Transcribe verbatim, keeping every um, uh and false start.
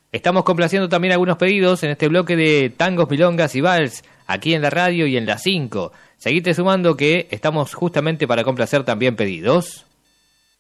Estamos complaciendo también algunos pedidos en este bloque de tangos, milongas y vals, aquí en la radio y en la cinco. Seguite sumando que estamos justamente para complacer también pedidos.